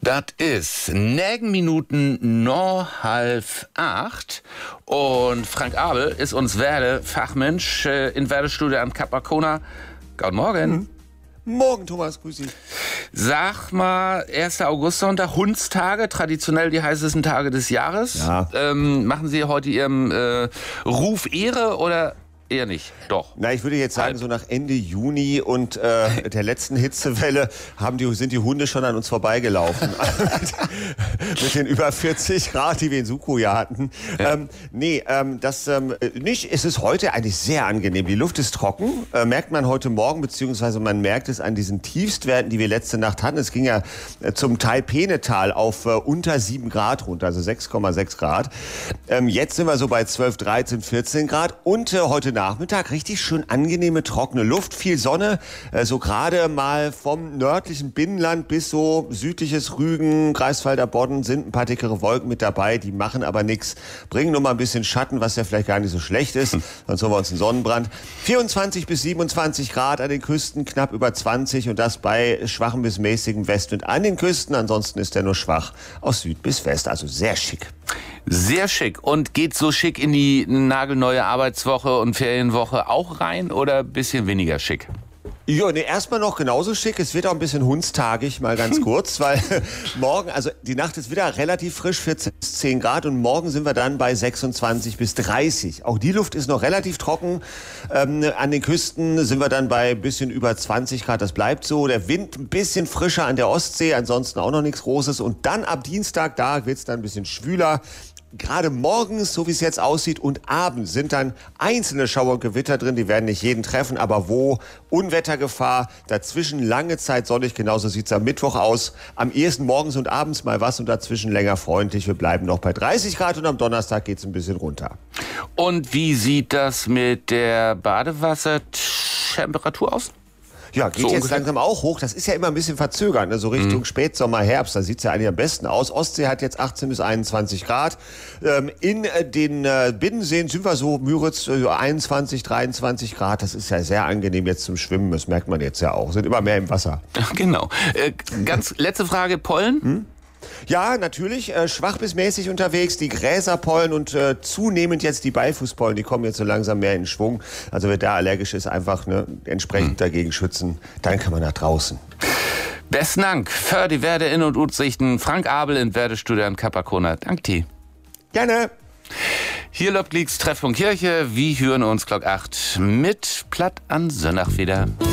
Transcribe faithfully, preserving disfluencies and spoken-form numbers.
Das ist negen Minuten noch halb acht und Frank Abel ist uns Werde-Fachmensch äh, in Werdestudio am Kap Arkona. Guten Morgen. Mhm. Morgen, Thomas, grüß dich. Sag mal, erster August-Sonntag, Hundstage, traditionell die heißesten Tage des Jahres. Ja. Ähm, machen Sie heute Ihrem äh, Ruf Ehre oder eher nicht? Doch. Na, ich würde jetzt sagen, so nach Ende Juni und äh, der letzten Hitzewelle haben die, sind die Hunde schon an uns vorbeigelaufen. Mit den über vierzig Grad, die wir in Suko ja hatten. Ja. Ähm, nee, ähm, das ähm, nicht. Es ist heute eigentlich sehr angenehm. Die Luft ist trocken, äh, merkt man heute Morgen, beziehungsweise man merkt es an diesen Tiefstwerten, die wir letzte Nacht hatten. Es ging ja äh, zum Taipei-Tal auf äh, unter sieben Grad runter, also sechs Komma sechs Grad. Ähm, jetzt sind wir so bei zwölf, dreizehn, vierzehn Grad und äh, heute Nachmittag richtig schön angenehme, trockene Luft, viel Sonne, äh, so gerade mal vom nördlichen Binnenland bis so südliches Rügen, Greifswalder Bodden sind ein paar dickere Wolken mit dabei, die machen aber nichts, bringen nur mal ein bisschen Schatten, was ja vielleicht gar nicht so schlecht ist, hm. sonst haben wir uns einen Sonnenbrand. vierundzwanzig bis siebenundzwanzig Grad an den Küsten, knapp über zwanzig und das bei schwachem bis mäßigem Westwind an den Küsten, ansonsten ist der nur schwach aus Süd bis West, also sehr schick. Sehr schick. Und geht so schick in die nagelneue Arbeitswoche und Ferienwoche auch rein oder ein bisschen weniger schick? Ja, nee, erstmal noch genauso schick. Es wird auch ein bisschen hundstagig, mal ganz kurz, weil morgen, also die Nacht ist wieder relativ frisch, vierzehn bis zehn Grad und morgen sind wir dann bei sechsundzwanzig bis dreißig. Auch die Luft ist noch relativ trocken. Ähm, an den Küsten sind wir dann bei ein bisschen über zwanzig Grad, das bleibt so. Der Wind ein bisschen frischer an der Ostsee, ansonsten auch noch nichts Großes. Und dann ab Dienstag, da wird's dann ein bisschen schwüler. Gerade morgens, so wie es jetzt aussieht, und abends sind dann einzelne Schauer und Gewitter drin. Die werden nicht jeden treffen, aber wo? Unwettergefahr, dazwischen lange Zeit sonnig. Genauso sieht's am Mittwoch aus. Am ehesten morgens und abends mal was und dazwischen länger freundlich. Wir bleiben noch bei dreißig Grad und am Donnerstag geht's ein bisschen runter. Und wie sieht das mit der Badewassertemperatur aus? Ja, geht so jetzt ungefähr langsam auch hoch. Das ist ja immer ein bisschen verzögert, ne? So Richtung mhm. Spätsommer, Herbst. Da sieht's ja eigentlich am besten aus. Ostsee hat jetzt achtzehn bis einundzwanzig Grad. Ähm, in äh, den äh, Binnenseen sind wir so, Müritz, äh, einundzwanzig, dreiundzwanzig Grad. Das ist ja sehr angenehm jetzt zum Schwimmen. Das merkt man jetzt ja auch. Sind immer mehr im Wasser. Genau. Äh, ganz letzte Frage, Pollen? Hm? Ja, natürlich, äh, schwach bis mäßig unterwegs, die Gräserpollen und äh, zunehmend jetzt die Beifußpollen, die kommen jetzt so langsam mehr in Schwung. Also wer da allergisch ist, einfach ne, entsprechend hm. dagegen schützen, dann kann man nach draußen. Besten Dank für die Werde in- und Utsichten. Frank Abel in Werdestudio am Kap Arkona. Dank dir. Gerne. Hier Löbliks Treffpunkt Kirche. Wir hören uns Glock acht mit Platt an Sonnach wieder.